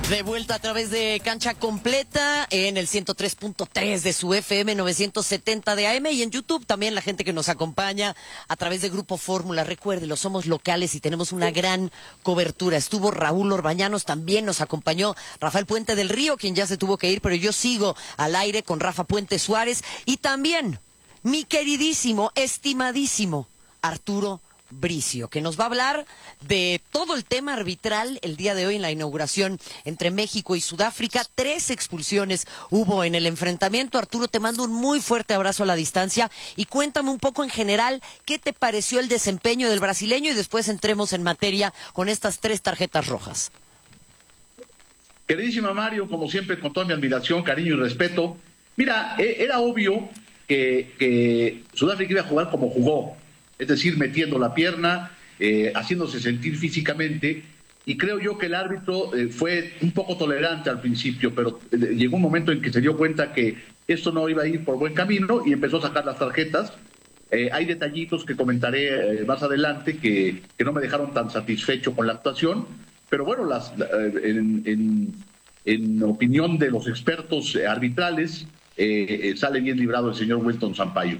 De vuelta a través de Cancha Completa en el 103.3 de su FM 970 de AM y en YouTube también la gente que nos acompaña a través de Grupo Fórmula. Recuérdelo, somos locales y tenemos una gran cobertura. Estuvo Raúl Orbañanos, también nos acompañó Rafael Puente del Río, quien ya se tuvo que ir, pero yo sigo al aire con Rafa Puente Suárez y también mi queridísimo, estimadísimo Arturo Bricio, que nos va a hablar de todo el tema arbitral el día de hoy en la inauguración entre México y Sudáfrica. 3 expulsiones hubo en el enfrentamiento. Arturo, te mando un muy fuerte abrazo a la distancia y cuéntame un poco en general qué te pareció el desempeño del brasileño y después entremos en materia con estas 3 tarjetas rojas. Queridísima Mario, como siempre, con toda mi admiración, cariño y respeto. Mira, era obvio que Sudáfrica iba a jugar como jugó. Es decir, metiendo la pierna, haciéndose sentir físicamente, y creo yo que el árbitro fue un poco tolerante al principio, pero llegó un momento en que se dio cuenta que esto no iba a ir por buen camino y empezó a sacar las tarjetas. Hay detallitos que comentaré más adelante que no me dejaron tan satisfecho con la actuación, pero bueno, en opinión de los expertos arbitrales, sale bien librado el señor Wilton Sampaio.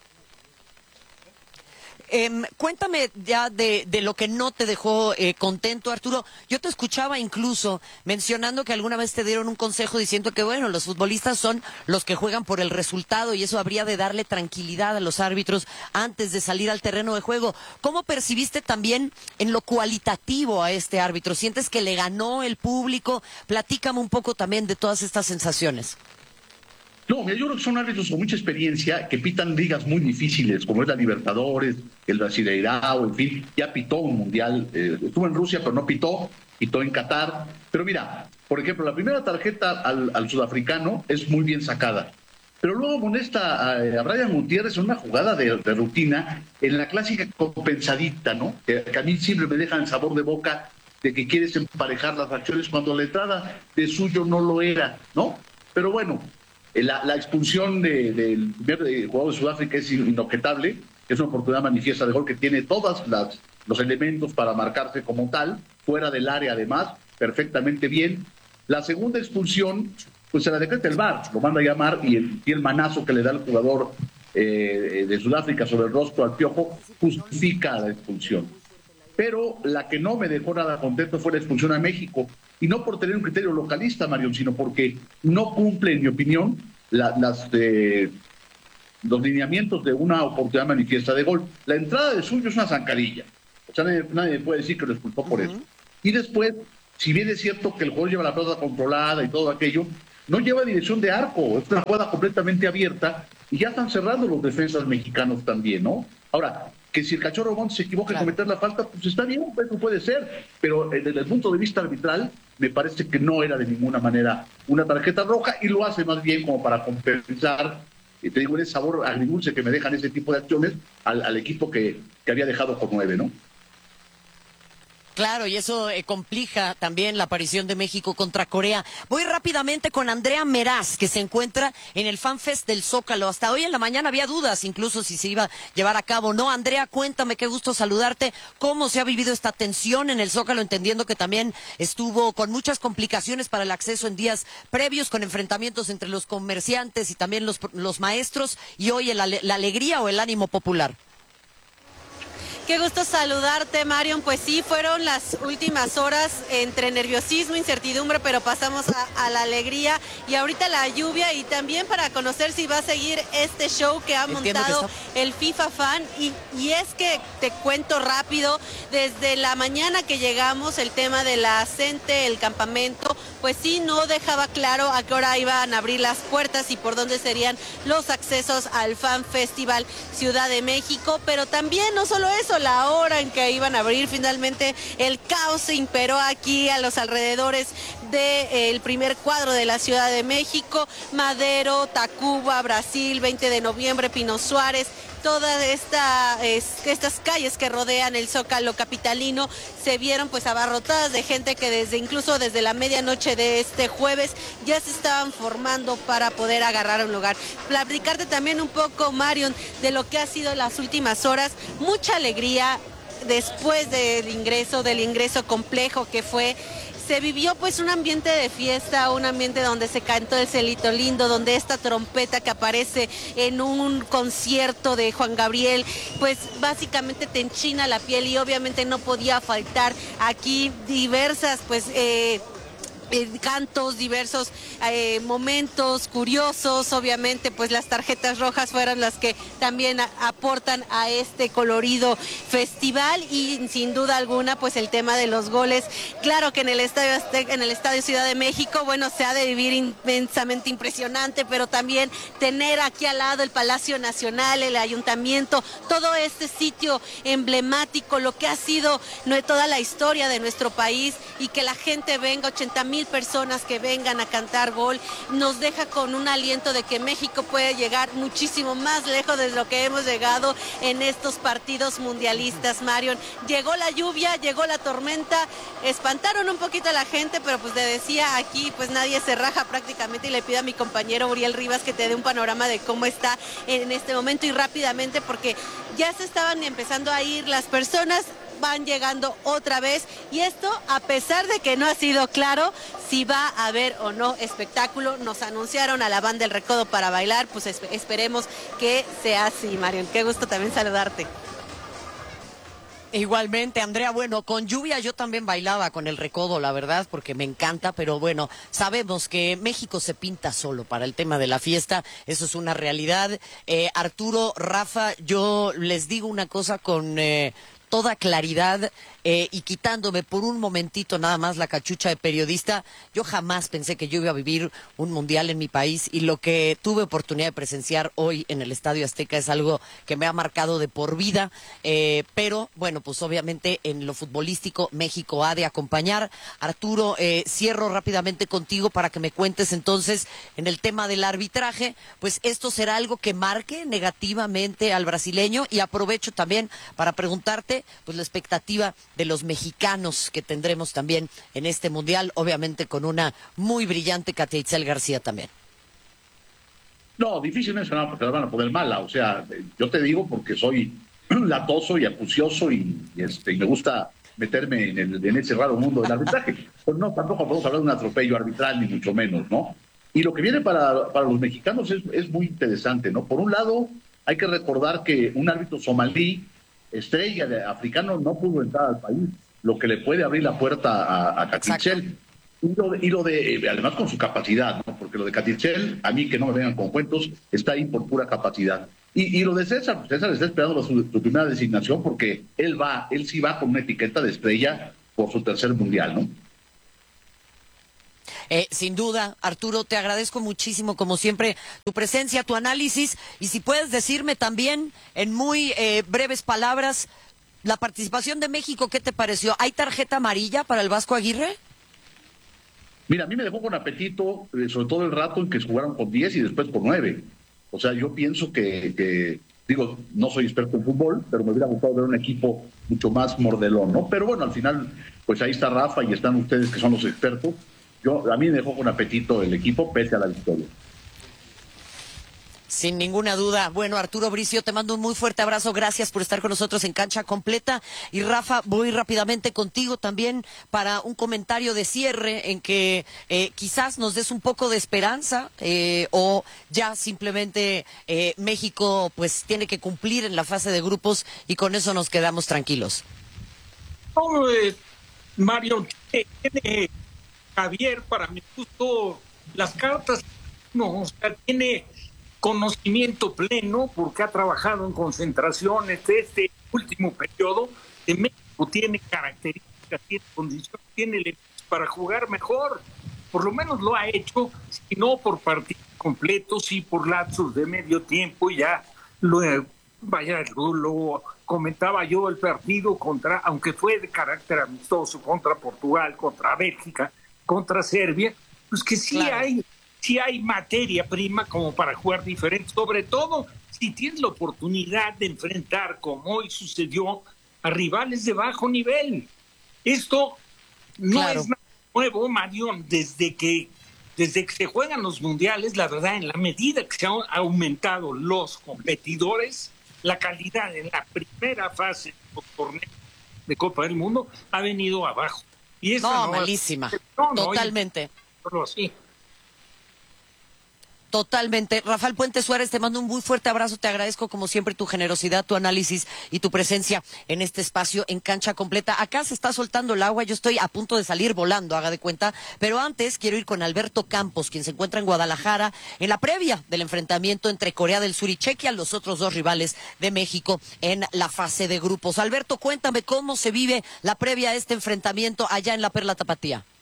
Cuéntame ya de lo que no te dejó contento, Arturo. Yo te escuchaba incluso mencionando que alguna vez te dieron un consejo diciendo que, bueno, los futbolistas son los que juegan por el resultado y eso habría de darle tranquilidad a los árbitros antes de salir al terreno de juego. ¿Cómo percibiste también en lo cualitativo a este árbitro? ¿Sientes que le ganó el público? Platícame un poco también de todas estas sensaciones. No, yo creo que son árbitros con mucha experiencia que pitan ligas muy difíciles, como es la Libertadores, el Brasileirao, en fin, ya pitó un mundial, estuvo en Rusia pero no pitó en Qatar. Pero mira, por ejemplo, la primera tarjeta al sudafricano es muy bien sacada, pero luego molesta a Brian Gutiérrez en una jugada de rutina, en la clásica compensadita, ¿no? Que a mí siempre me deja el sabor de boca de que quieres emparejar las acciones cuando la entrada de suyo no lo era, ¿no? Pero bueno, la expulsión del primer jugador de Sudáfrica es inobjetable, es una oportunidad manifiesta de gol que tiene todos los elementos para marcarse como tal, fuera del área además, perfectamente bien. La segunda expulsión, pues se la decreta el VAR, lo manda a llamar y el manazo que le da el jugador de Sudáfrica sobre el rostro al Piojo justifica la expulsión. Pero la que no me dejó nada contento fue la expulsión a México, y no por tener un criterio localista, Marión, sino porque no cumple, en mi opinión, los lineamientos de una oportunidad manifiesta de gol. La entrada de suyo es una zancadilla, o sea, nadie puede decir que lo expulsó por eso. Y después, si bien es cierto que el jugador lleva la pelota controlada y todo aquello, no lleva dirección de arco, es una jugada completamente abierta, y ya están cerrando los defensas mexicanos también, ¿no? Ahora, que si el Cachorro Montes se equivoca en cometer la falta, pues está bien, eso puede ser, pero desde el punto de vista arbitral me parece que no era de ninguna manera una tarjeta roja y lo hace más bien como para compensar, te digo, ese sabor agridulce que me dejan ese tipo de acciones al equipo que había dejado por 9, ¿no? Claro, y eso complica también la aparición de México contra Corea. Voy rápidamente con Andrea Meraz, que se encuentra en el FanFest del Zócalo. Hasta hoy en la mañana había dudas, incluso si se iba a llevar a cabo o no. Andrea, cuéntame, qué gusto saludarte. ¿Cómo se ha vivido esta tensión en el Zócalo? Entendiendo que también estuvo con muchas complicaciones para el acceso en días previos, con enfrentamientos entre los comerciantes y también los maestros, y hoy la alegría o el ánimo popular. Qué gusto saludarte, Marion. Pues sí, fueron las últimas horas entre nerviosismo, incertidumbre, pero pasamos a la alegría y ahorita la lluvia, y también para conocer si va a seguir este show que ha montado el FIFA Fan. Y es que te cuento rápido, desde la mañana que llegamos, el tema de la CENTE, el campamento, pues sí, no dejaba claro a qué hora iban a abrir las puertas y por dónde serían los accesos al Fan Festival Ciudad de México, pero también no solo eso, la hora en que iban a abrir. Finalmente el caos se imperó aquí a los alrededores del primer cuadro de la Ciudad de México, Madero, Tacuba, Brasil, 20 de noviembre, Pino Suárez. Todas estas calles que rodean el Zócalo capitalino se vieron pues abarrotadas de gente que incluso desde la medianoche de este jueves ya se estaban formando para poder agarrar un lugar. Platicarte también un poco, Marion, de lo que ha sido las últimas horas. Mucha alegría después del ingreso complejo que fue. se vivió pues un ambiente de fiesta, un ambiente donde se cantó el Cielito Lindo, donde esta trompeta que aparece en un concierto de Juan Gabriel, pues básicamente te enchina la piel y obviamente no podía faltar aquí diversas pues cantos, diversos momentos curiosos. Obviamente pues las tarjetas rojas fueron las que también aportan a este colorido festival y sin duda alguna pues el tema de los goles. Claro que en el Estadio Azteca, en el Estadio Ciudad de México, bueno, se ha de vivir inmensamente impresionante, pero también tener aquí al lado el Palacio Nacional, el Ayuntamiento, todo este sitio emblemático, lo que ha sido toda la historia de nuestro país, y que la gente venga, 80,000 personas que vengan a cantar gol, nos deja con un aliento de que México puede llegar muchísimo más lejos de lo que hemos llegado en estos partidos mundialistas, Marion. Llegó la lluvia, llegó la tormenta, espantaron un poquito a la gente, pero pues le decía aquí, pues nadie se raja prácticamente, y le pido a mi compañero Uriel Rivas que te dé un panorama de cómo está en este momento y rápidamente, porque ya se estaban empezando a ir las personas, van llegando otra vez, y esto a pesar de que no ha sido claro si va a haber o no espectáculo. Nos anunciaron a la banda El Recodo para bailar, pues esperemos que sea así, Marion. Qué gusto también saludarte. Igualmente, Andrea, bueno, con lluvia yo también bailaba con El Recodo, la verdad, porque me encanta, pero bueno, sabemos que México se pinta solo para el tema de la fiesta, eso es una realidad. Arturo, Rafa, yo les digo una cosa con toda claridad, y quitándome por un momentito nada más la cachucha de periodista, yo jamás pensé que yo iba a vivir un mundial en mi país, y lo que tuve oportunidad de presenciar hoy en el Estadio Azteca es algo que me ha marcado de por vida, pero bueno, pues obviamente en lo futbolístico México ha de acompañar. Arturo, cierro rápidamente contigo para que me cuentes entonces en el tema del arbitraje, pues esto será algo que marque negativamente al brasileño, y aprovecho también para preguntarte pues la expectativa de los mexicanos que tendremos también en este mundial, obviamente con una muy brillante Katia Itzel García también. No, difícil mencionar porque la van a poner mala. O sea, yo te digo porque soy latoso y acucioso y me gusta meterme en ese raro mundo del arbitraje. Pues no, tampoco podemos hablar de un atropello arbitral, ni mucho menos, ¿no? Y lo que viene para los mexicanos es muy interesante, ¿no? Por un lado, hay que recordar que un árbitro somalí, estrella de africano, no pudo entrar al país, lo que le puede abrir la puerta a Catichel. Y lo de, además con su capacidad, ¿no? Porque lo de Catichel, a mí que no me vengan con cuentos, está ahí por pura capacidad. Y lo de César, César está esperando su primera designación porque él sí va con una etiqueta de estrella por su tercer mundial, ¿no? Sin duda, Arturo, te agradezco muchísimo, como siempre, tu presencia, tu análisis, y si puedes decirme también, en muy breves palabras, la participación de México, ¿qué te pareció? ¿Hay tarjeta amarilla para el Vasco Aguirre? Mira, a mí me dejó con apetito, sobre todo el rato en que jugaron con 10 y después con 9. O sea, yo pienso que, digo, no soy experto en fútbol, pero me hubiera gustado ver un equipo mucho más mordelón, ¿no? Pero bueno, al final, pues ahí está Rafa y están ustedes que son los expertos. A mí me dejó con apetito el equipo pese a la victoria. Sin ninguna duda. Bueno, Arturo Bricio, te mando un muy fuerte abrazo. Gracias por estar con nosotros en Cancha Completa. Y Rafa, voy rápidamente contigo también para un comentario de cierre en que quizás nos des un poco de esperanza, o ya simplemente México pues tiene que cumplir en la fase de grupos y con eso nos quedamos tranquilos. Mario, tiene Javier, para mi gusto, las cartas, no, o sea, tiene conocimiento pleno porque ha trabajado en concentraciones de este último periodo. En México tiene características, tiene condiciones, tiene elementos para jugar mejor. Por lo menos lo ha hecho, si no por partidos completos, sí por lapsos de medio tiempo. Ya lo comentaba yo, el partido contra, aunque fue de carácter amistoso, contra Portugal, contra Bélgica, contra Serbia, pues que sí, claro, sí hay materia prima como para jugar diferente, sobre todo si tienes la oportunidad de enfrentar, como hoy sucedió, a rivales de bajo nivel. Esto no es nada nuevo, Marión, desde que se juegan los mundiales, la verdad, en la medida que se han aumentado los competidores, la calidad en la primera fase del torneo de Copa del Mundo ha venido abajo. Y esa No, malísima. Totalmente. Sí. Totalmente. Rafael Puente Suárez, te mando un muy fuerte abrazo. Te agradezco como siempre tu generosidad, tu análisis y tu presencia en este espacio en Cancha Completa. Acá se está soltando el agua. Yo estoy a punto de salir volando, haga de cuenta. Pero antes quiero ir con Alberto Campos, quien se encuentra en Guadalajara en la previa del enfrentamiento entre Corea del Sur y Chequia, los otros dos rivales de México en la fase de grupos. Alberto, cuéntame cómo se vive la previa a este enfrentamiento allá en la Perla Tapatía.